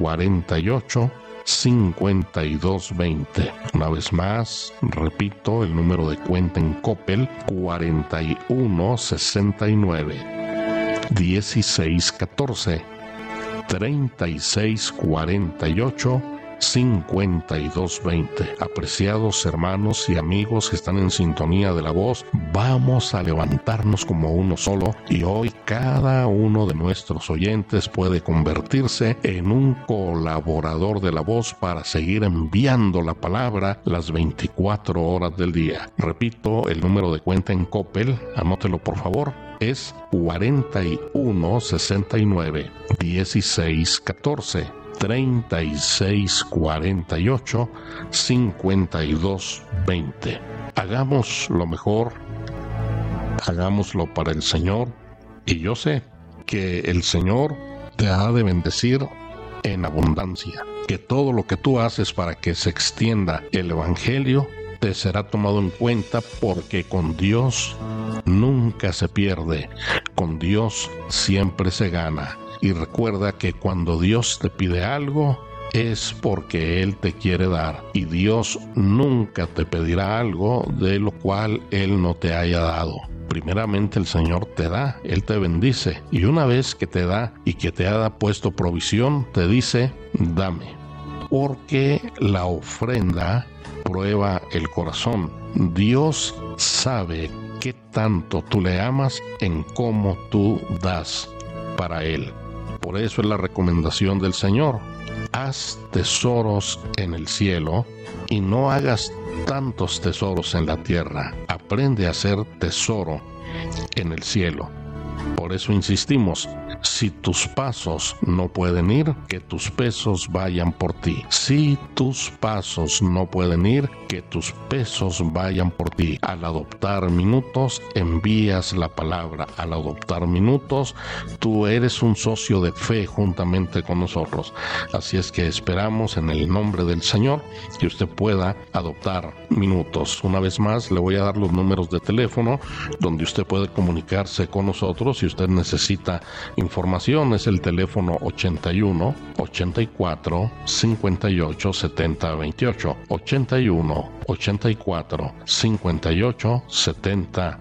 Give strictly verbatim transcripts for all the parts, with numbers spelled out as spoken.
cuarenta y ocho, cincuenta y dos veinte. Una vez más, repito, el número de cuenta en Coppel: cuarenta y uno, sesenta y nueve, dieciséis, catorce, treinta y seis, cuarenta y ocho, cincuenta y dos veinte. Apreciados hermanos y amigos que están en sintonía de La Voz, vamos a levantarnos como uno solo, y hoy cada uno de nuestros oyentes puede convertirse en un colaborador de La Voz para seguir enviando la palabra las veinticuatro horas del día. Repito, el número de cuenta en Coppel, anótelo por favor, es cuarenta y uno, sesenta y nueve, dieciséis, catorce, treinta y seis, cuarenta y ocho, cincuenta y dos, veinte. Hagamos lo mejor, hagámoslo para el Señor, y yo sé que el Señor te ha de bendecir en abundancia, que todo lo que tú haces para que se extienda el Evangelio te será tomado en cuenta, porque con Dios nunca se pierde, con Dios siempre se gana. Y recuerda que cuando Dios te pide algo, es porque Él te quiere dar. Y Dios nunca te pedirá algo de lo cual Él no te haya dado. Primeramente el Señor te da, Él te bendice. Y una vez que te da y que te ha puesto provisión, te dice: dame. Porque la ofrenda prueba el corazón. Dios sabe qué tanto tú le amas en cómo tú das para Él. Por eso es la recomendación del Señor: haz tesoros en el cielo y no hagas tantos tesoros en la tierra. Aprende a hacer tesoro en el cielo. Por eso insistimos: si tus pasos no pueden ir, que tus pesos vayan por ti. Si tus pasos no pueden ir, que tus pesos vayan por ti. Al adoptar minutos, envías la palabra. Al adoptar minutos, tú eres un socio de fe juntamente con nosotros. Así es que esperamos en el nombre del Señor que usted pueda adoptar minutos. Una vez más, le voy a dar los números de teléfono donde usted puede comunicarse con nosotros si usted necesita información. Es el teléfono ochenta y uno, ochenta y cuatro, cincuenta y ocho, setenta, veintiocho. ochenta y uno, ochenta y cuatro, cincuenta y ocho, setenta,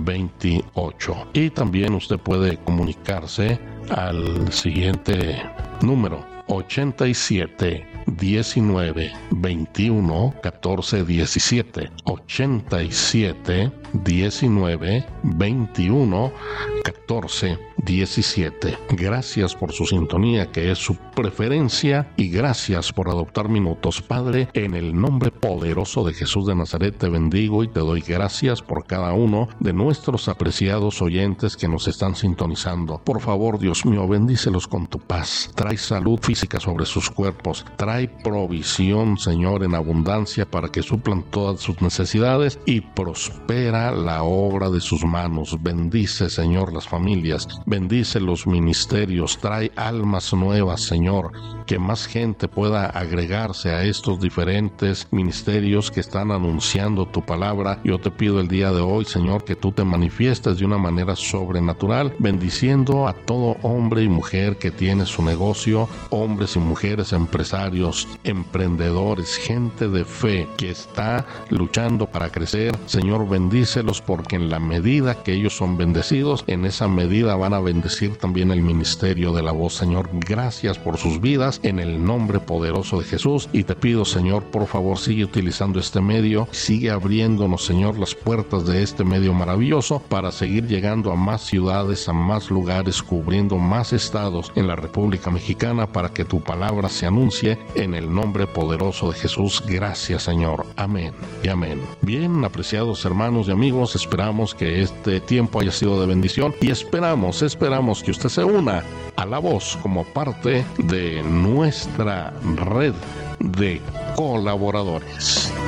veintiocho. Y también usted puede comunicarse al siguiente número: ochenta y siete, diecinueve, veintiuno, catorce, diecisiete. ochenta y siete, diecinueve, veintiuno, catorce, diecisiete. Gracias por su sintonía, que es su preferencia, y gracias por adoptar minutos. Padre, en el nombre poderoso de Jesús de Nazaret, te bendigo y te doy gracias por cada uno de nuestros apreciados oyentes que nos están sintonizando. Por favor, Dios mío, bendícelos con tu paz. Trae salud física sobre sus cuerpos. Trae provisión, Señor, en abundancia para que suplan todas sus necesidades, y prospera la obra de sus manos. Bendice, Señor, las familias. Bendice los ministerios. Trae almas nuevas, Señor, que más gente pueda agregarse a estos diferentes ministerios que están anunciando tu palabra. Yo te pido el día de hoy, Señor, que tú te manifiestes de una manera sobrenatural, bendiciendo a todo hombre y mujer que tiene su negocio, hombres y mujeres empresarios, emprendedores, gente de fe que está luchando para crecer. Señor, bendícelos, porque en la medida que ellos son bendecidos, en esa medida van a bendecir también el ministerio de La Voz. Señor, gracias por sus vidas, en el nombre poderoso de Jesús. Y te pido, Señor, por favor, sigue utilizando este medio, sigue abriéndonos, Señor, las puertas de este medio maravilloso para seguir llegando a más ciudades, a más lugares, cubriendo más estados en la República Mexicana, para que tu palabra se anuncie en el nombre poderoso de Jesús. Gracias, Señor. Amén y amén. Bien, apreciados hermanos y amigos, esperamos que este tiempo haya sido de bendición, y esperamos, esperamos que usted se una a La Voz como parte de nuestra red de colaboradores.